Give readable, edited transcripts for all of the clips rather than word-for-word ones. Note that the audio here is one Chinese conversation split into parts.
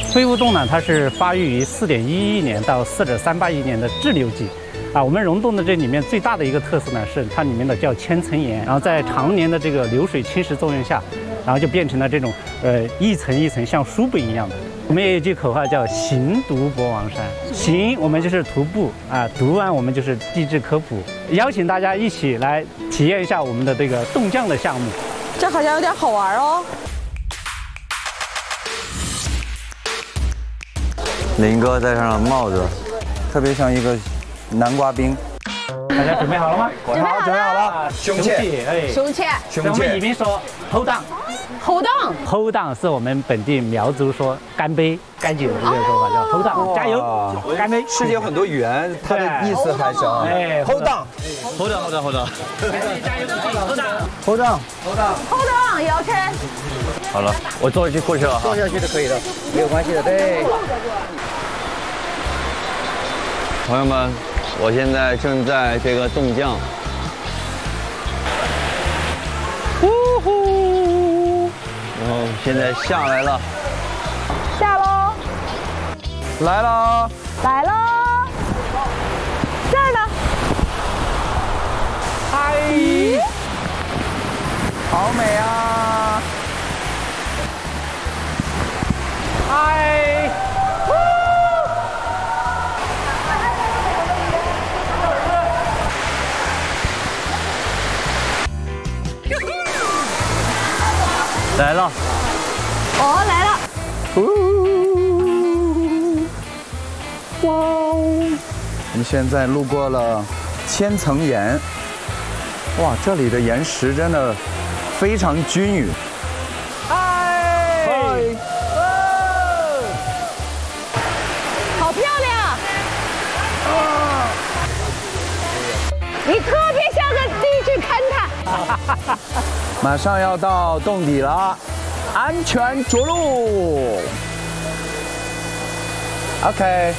飞乌洞呢，它是发育于4.11亿年到4.38亿年的滞留纪。我们溶洞的这里面最大的一个特色呢，是它里面的叫千层岩，然后在常年的这个流水侵蚀作用下，然后就变成了这种一层一层像书本一样的。我们也有一句口号叫行读博王山，行我们就是徒步读完我们就是地质科普，邀请大家一起来体验一下我们的这个洞降的项目。 这好像有点好玩哦。 林哥戴上了帽子，特别像一个南瓜兵。 大家准备好了吗？ 准备好了。 胸切， 胸切。 我们宜宾说后荡。 后荡， 后荡是我们本地苗族说干杯、干酒的这个说法，叫后荡，加油，干杯。 世界有很多语言，它的意思还是后荡， 后荡，加油，后荡， 后荡也 OK。 好了，我坐下去过去了，坐下去就可以了，没有关系的，对。朋友们，我现在正在这个洞降。然后现在下来了， 下喽， 来了， 来喽，这儿呢， 嗨，好美啊，嗨，来了。 哦，来了！ 哇哦！我们现在路过了千层岩，哇，这里的岩石真的非常均匀。嗨！ 好漂亮！你特别像个地质勘探。 马上要到洞底了。安全着陆 ，OK。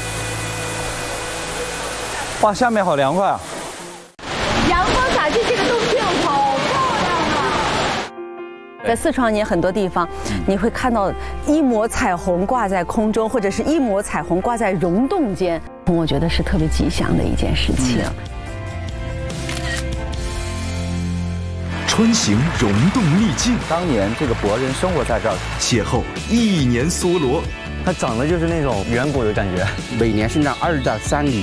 哇，下面好凉快啊！ 阳光洒进这个洞镜，好漂亮啊！在四川也很多地方，你会看到一抹彩虹挂在空中，或者是一抹彩虹挂在溶洞间，我觉得是特别吉祥的一件事情。 穿行溶洞秘境， 当年这个博人生活在这儿， 邂逅1年梭罗， 它长得就是那种远古的感觉。 每年生长2到3厘。